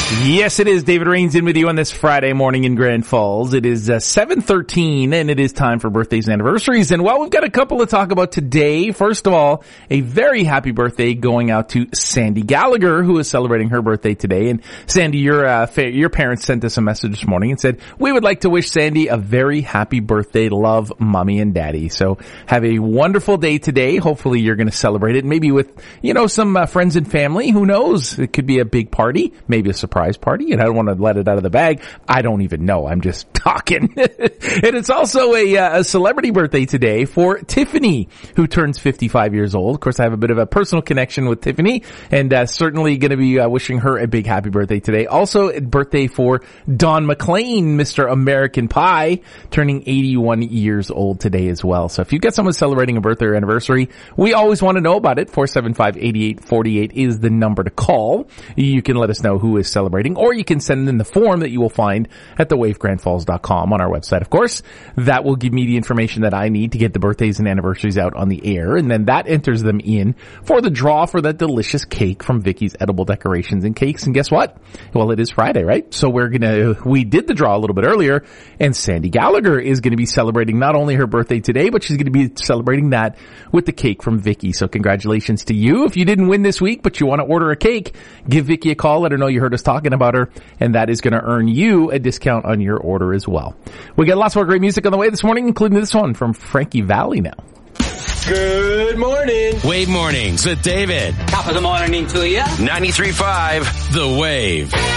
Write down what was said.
Yes, it is. David Rains in with you on this Friday morning in Grand Falls. It is 7:13, and it is time for birthdays and anniversaries. And while we've got a couple to talk about today, first of all, a very happy birthday going out to Sandy Gallagher, who is celebrating her birthday today. And Sandy, your parents sent us a message this morning and said, we would like to wish Sandy a very happy birthday. Love, Mommy and Daddy. So have a wonderful day today. Hopefully you're going to celebrate it, maybe with, some friends and family. Who knows? It could be a big party, maybe a surprise party, and I don't want to let it out of the bag. I don't even know. I'm just talking. And it's also a celebrity birthday today for Tiffany, who turns 55 years old. Of course, I have a bit of a personal connection with Tiffany, and certainly going to be wishing her a big happy birthday today. Also, a birthday for Don McLean, Mr. American Pie, turning 81 years old today as well. So if you've got someone celebrating a birthday or anniversary, we always want to know about it. 475-8848 is the number to call. You can let us know who is celebrating, or you can send in the form that you will find at thewavegrandfalls.com on our website. Of course, that will give me the information that I need to get the birthdays and anniversaries out on the air, and then that enters them in for the draw for that delicious cake from Vicky's Edible Decorations and Cakes. And guess what? Well, it is Friday, right? So we did the draw a little bit earlier, and Sandy Gallagher is going to be celebrating not only her birthday today, but she's going to be celebrating that with the cake from Vicky. So congratulations to you. If you didn't win this week, but you want to order a cake, give Vicky a call, let her know you heard us talking about her, and that is going to earn you a discount on your order as well. We got lots more great music on the way this morning, including this one from Frankie Valli now. Good morning. Wave Mornings with David. Top of the morning to you. 93.5 The Wave.